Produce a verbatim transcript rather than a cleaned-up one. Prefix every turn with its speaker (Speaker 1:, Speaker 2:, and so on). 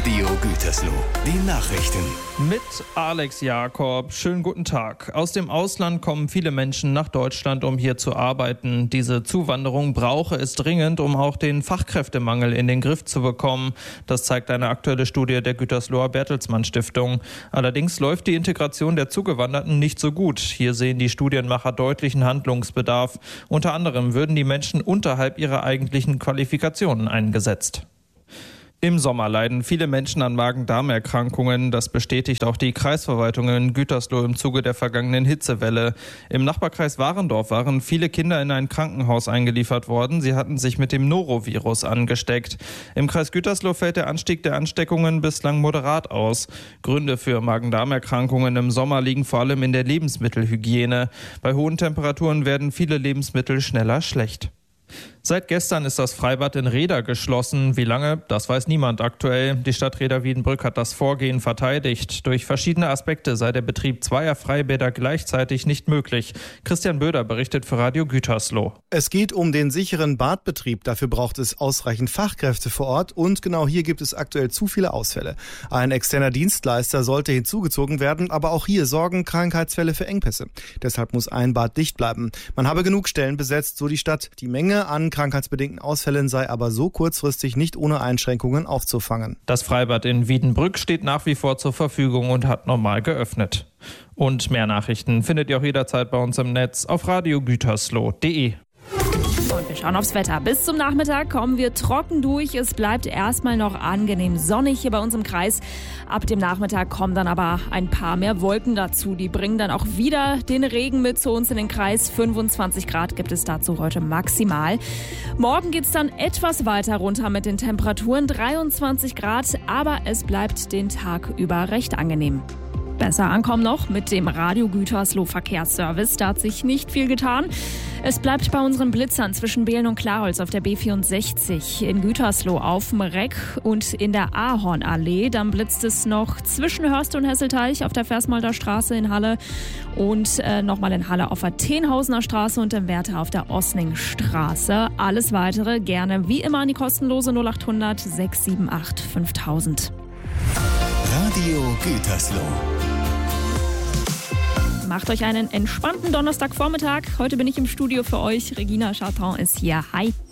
Speaker 1: Radio Gütersloh, die Nachrichten.
Speaker 2: Mit Alex Jakob. Schönen guten Tag. Aus dem Ausland kommen viele Menschen nach Deutschland, um hier zu arbeiten. Diese Zuwanderung brauche es dringend, um auch den Fachkräftemangel in den Griff zu bekommen. Das zeigt eine aktuelle Studie der Gütersloher Bertelsmann Stiftung. Allerdings läuft die Integration der Zugewanderten nicht so gut. Hier sehen die Studienmacher deutlichen Handlungsbedarf. Unter anderem würden die Menschen unterhalb ihrer eigentlichen Qualifikationen eingesetzt. Im Sommer leiden viele Menschen an Magen-Darm-Erkrankungen. Das bestätigt auch die Kreisverwaltung in Gütersloh im Zuge der vergangenen Hitzewelle. Im Nachbarkreis Warendorf waren viele Kinder in ein Krankenhaus eingeliefert worden. Sie hatten sich mit dem Norovirus angesteckt. Im Kreis Gütersloh fällt der Anstieg der Ansteckungen bislang moderat aus. Gründe für Magen-Darm-Erkrankungen im Sommer liegen vor allem in der Lebensmittelhygiene. Bei hohen Temperaturen werden viele Lebensmittel schneller schlecht. Seit gestern ist das Freibad in Rheda geschlossen. Wie lange, das weiß niemand aktuell. Die Stadt Rheda-Wiedenbrück hat das Vorgehen verteidigt. Durch verschiedene Aspekte sei der Betrieb zweier Freibäder gleichzeitig nicht möglich. Christian Böder berichtet für Radio Gütersloh.
Speaker 3: Es geht um den sicheren Badbetrieb. Dafür braucht es ausreichend Fachkräfte vor Ort. Und genau hier gibt es aktuell zu viele Ausfälle. Ein externer Dienstleister sollte hinzugezogen werden, aber auch hier sorgen Krankheitsfälle für Engpässe. Deshalb muss ein Bad dicht bleiben. Man habe genug Stellen besetzt, so die Stadt. Die Menge an krankheitsbedingten Ausfällen sei aber so kurzfristig nicht ohne Einschränkungen aufzufangen.
Speaker 2: Das Freibad in Wiedenbrück steht nach wie vor zur Verfügung und hat normal geöffnet. Und mehr Nachrichten findet ihr auch jederzeit bei uns im Netz auf radio gütersloh punkt de.
Speaker 4: Und wir schauen aufs Wetter. Bis zum Nachmittag kommen wir trocken durch. Es bleibt erstmal noch angenehm sonnig hier bei uns im Kreis. Ab dem Nachmittag kommen dann aber ein paar mehr Wolken dazu. Die bringen dann auch wieder den Regen mit zu uns in den Kreis. fünfundzwanzig Grad gibt es dazu heute maximal. Morgen geht es dann etwas weiter runter mit den Temperaturen. dreiundzwanzig Grad, aber es bleibt den Tag über recht angenehm. Besser ankommen noch mit dem Radio Gütersloh Verkehrsservice. Da hat sich nicht viel getan. Es bleibt bei unseren Blitzern zwischen Behlen und Klarholz auf der B vierundsechzig, in Gütersloh auf dem Reck und in der Ahornallee. Dann blitzt es noch zwischen Hörste und Hesselteich auf der Versmalder Straße in Halle und äh, nochmal in Halle auf der Tenhausener Straße und in Werther auf der Osningstraße. Alles Weitere gerne wie immer an die kostenlose null acht hundert sechs sieben acht fünftausend.
Speaker 1: Radio Gütersloh.
Speaker 4: Macht euch einen entspannten Donnerstagvormittag. Heute bin ich im Studio für euch. Regina Charton ist hier. Hi.